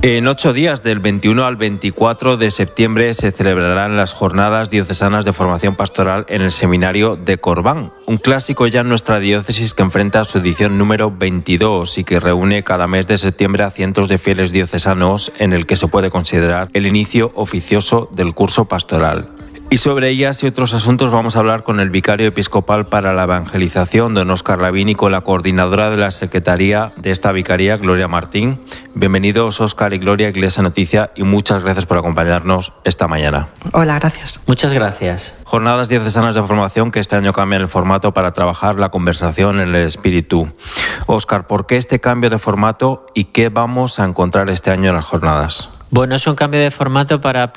En 8 días, del 21 al 24 de septiembre, se celebrarán las Jornadas Diocesanas de Formación Pastoral en el Seminario de Corbán, un clásico ya en nuestra diócesis que enfrenta su edición número 22 y que reúne cada mes de septiembre a cientos de fieles diocesanos, en el que se puede considerar el inicio oficioso del curso pastoral. Y sobre ellas y otros asuntos vamos a hablar con el vicario episcopal para la evangelización, don Óscar Lavín, y con la coordinadora de la Secretaría de esta vicaría, Gloria Martín. Bienvenidos, Óscar y Gloria, a Iglesia Noticia, y muchas gracias por acompañarnos esta mañana. Hola, gracias. Muchas gracias. Jornadas diocesanas de formación que este año cambian el formato para trabajar la conversación en el espíritu. Óscar, ¿por qué este cambio de formato y qué vamos a encontrar este año en las jornadas? Bueno, es un cambio de formato para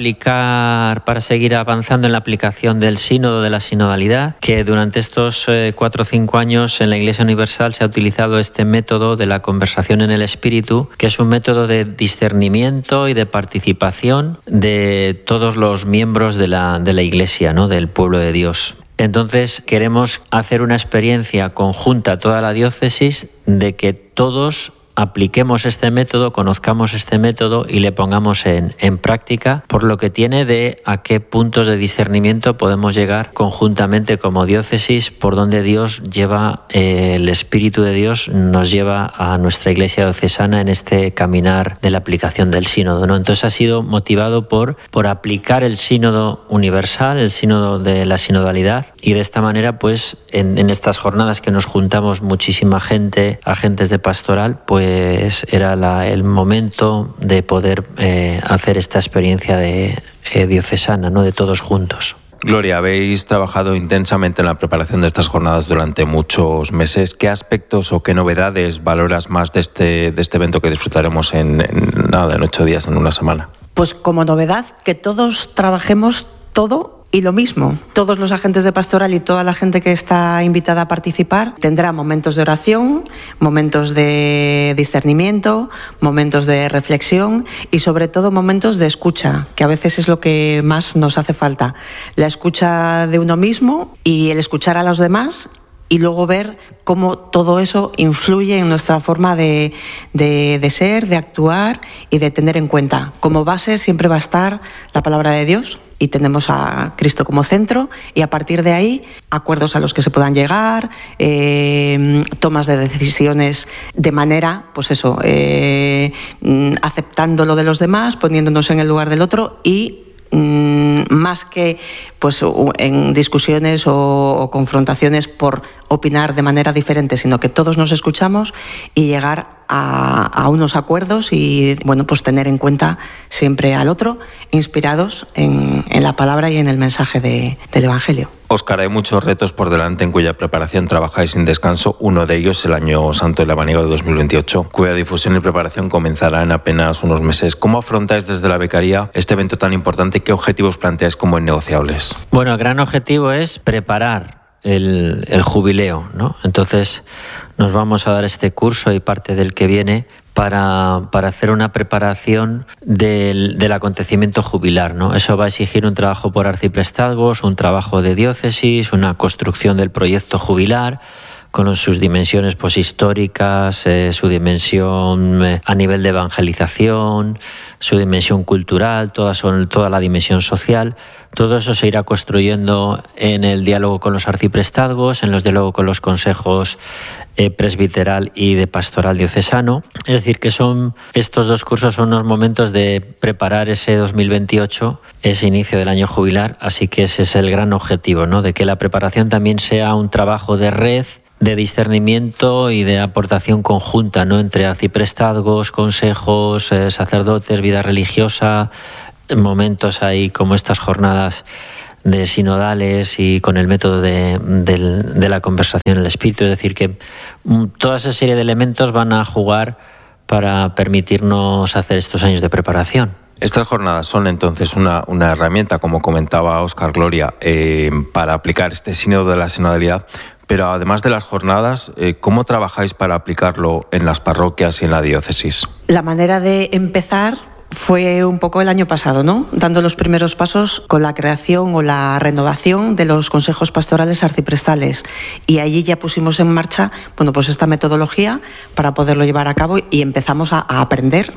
seguir avanzando en la aplicación del sínodo, de la sinodalidad, que durante estos 4 o 5 años en la Iglesia Universal se ha utilizado este método de la conversación en el espíritu, que es un método de discernimiento y de participación de todos los miembros de la Iglesia, ¿no?, del pueblo de Dios. Entonces queremos hacer una experiencia conjunta a toda la diócesis de que todos apliquemos este método, conozcamos este método y le pongamos en práctica, por lo que tiene de a qué puntos de discernimiento podemos llegar conjuntamente como diócesis, por donde Dios lleva, el Espíritu de Dios nos lleva a nuestra Iglesia diocesana en este caminar de la aplicación del sínodo, ¿no? Entonces ha sido motivado por aplicar el sínodo universal, el sínodo de la sinodalidad, y de esta manera, pues en estas jornadas que nos juntamos muchísima gente, agentes de pastoral, pues era el momento de poder hacer esta experiencia diocesana, ¿no?, de todos juntos. Gloria, habéis trabajado intensamente en la preparación de estas jornadas durante muchos meses. ¿Qué aspectos o qué novedades valoras más de este evento que disfrutaremos en 8 días, en una semana? Pues como novedad, que todos trabajemos todo y lo mismo. Todos los agentes de pastoral y toda la gente que está invitada a participar tendrá momentos de oración, momentos de discernimiento, momentos de reflexión y sobre todo momentos de escucha, que a veces es lo que más nos hace falta. La escucha de uno mismo y el escuchar a los demás, y luego ver cómo todo eso influye en nuestra forma de ser, de actuar y de tener en cuenta. Como base siempre va a estar la palabra de Dios, y tenemos a Cristo como centro, y a partir de ahí acuerdos a los que se puedan llegar, tomas de decisiones de manera, pues eso, aceptando lo de los demás, poniéndonos en el lugar del otro, y más que pues en discusiones o confrontaciones por opinar de manera diferente, sino que todos nos escuchamos y llegar a unos acuerdos y, bueno, pues tener en cuenta siempre al otro, inspirados en la palabra y en el mensaje del Evangelio. Óscar, hay muchos retos por delante en cuya preparación trabajáis sin descanso. Uno de ellos, el Año Santo de la Labaniego de 2028, cuya difusión y preparación comenzará en apenas unos meses. ¿Cómo afrontáis desde la Vicaría este evento tan importante y qué objetivos planteáis como innegociables? Bueno, el gran objetivo es preparar el jubileo, ¿no? Entonces nos vamos a dar este curso y parte del que viene para hacer una preparación del acontecimiento jubilar, ¿no? Eso va a exigir un trabajo por arciprestazgos, un trabajo de diócesis, una construcción del proyecto jubilar, con sus dimensiones históricas, su dimensión a nivel de evangelización, su dimensión cultural, toda la dimensión social. Todo eso se irá construyendo en el diálogo con los arciprestazgos, en los diálogos con los consejos presbiteral y de pastoral diocesano. Es decir, que estos dos cursos son unos momentos de preparar ese 2028, ese inicio del año jubilar, así que ese es el gran objetivo, ¿no?, de que la preparación también sea un trabajo de red, de discernimiento y de aportación conjunta, ¿no?, entre arciprestazgos, consejos, sacerdotes, vida religiosa, momentos ahí como estas jornadas de sinodales y con el método de la conversación en el espíritu. Es decir, que toda esa serie de elementos van a jugar para permitirnos hacer estos años de preparación. Estas jornadas son entonces una herramienta, como comentaba Óscar, Gloria, para aplicar este sínodo de la sinodalidad. Pero además de las jornadas, ¿cómo trabajáis para aplicarlo en las parroquias y en la diócesis? La manera de empezar fue un poco el año pasado, ¿no?, dando los primeros pasos con la creación o la renovación de los consejos pastorales arciprestales, y allí ya pusimos en marcha, bueno, pues esta metodología para poderlo llevar a cabo, y empezamos a aprender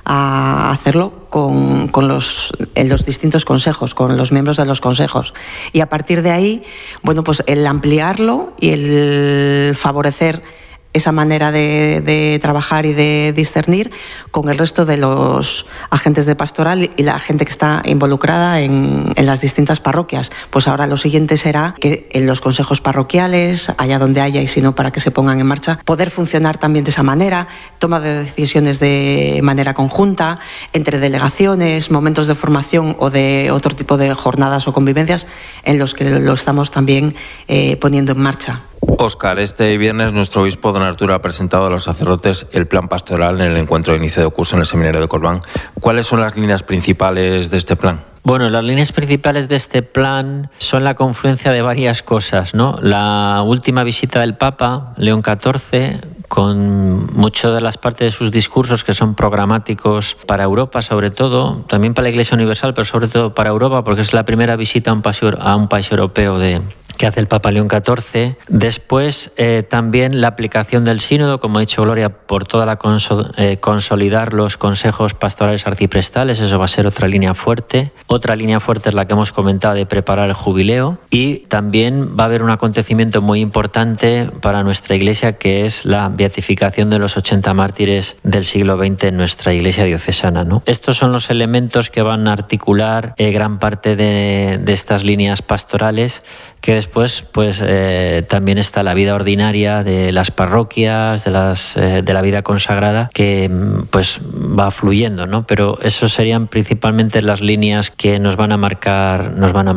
a hacerlo en los distintos consejos, con los miembros de los consejos. Y a partir de ahí, bueno, pues el ampliarlo y el favorecer esa manera de trabajar y de discernir con el resto de los agentes de pastoral y la gente que está involucrada en las distintas parroquias. Pues ahora lo siguiente será que en los consejos parroquiales, allá donde haya y si no para que se pongan en marcha, poder funcionar también de esa manera, toma de decisiones de manera conjunta, entre delegaciones, momentos de formación o de otro tipo de jornadas o convivencias en los que lo estamos también poniendo en marcha. Óscar, este viernes nuestro obispo don Arturo ha presentado a los sacerdotes el plan pastoral en el encuentro de inicio de curso en el seminario de Corbán. ¿Cuáles son las líneas principales de este plan? Bueno, las líneas principales de este plan son la confluencia de varias cosas, ¿no? La última visita del Papa, León XIV, con muchas de las partes de sus discursos que son programáticos para Europa, sobre todo, también para la Iglesia Universal, pero sobre todo para Europa, porque es la primera visita a un país europeo que hace el Papa León XIV. Después, también la aplicación del sínodo, como ha dicho Gloria, por toda la consolidar los consejos pastorales arciprestales, eso va a ser otra línea fuerte. Otra línea fuerte es la que hemos comentado de preparar el jubileo, y también va a haber un acontecimiento muy importante para nuestra Iglesia, que es la beatificación de los 80 mártires del siglo XX en nuestra Iglesia diocesana, ¿no? Estos son los elementos que van a articular gran parte de estas líneas pastorales, que después pues también está la vida ordinaria de las parroquias, de la vida consagrada, que pues va fluyendo, ¿no? Pero eso serían principalmente las líneas que nos van a marcar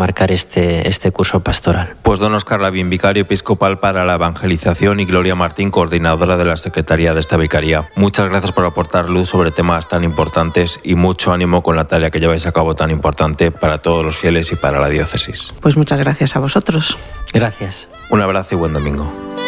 este curso pastoral. Pues don Óscar Lavín, vicario episcopal para la evangelización, y Gloria Martín, coordinadora de la Secretaría de esta vicaría. Muchas gracias por aportar luz sobre temas tan importantes y mucho ánimo con la tarea que lleváis a cabo tan importante para todos los fieles y para la diócesis. Pues muchas gracias a vosotros. Gracias. Un abrazo y buen domingo.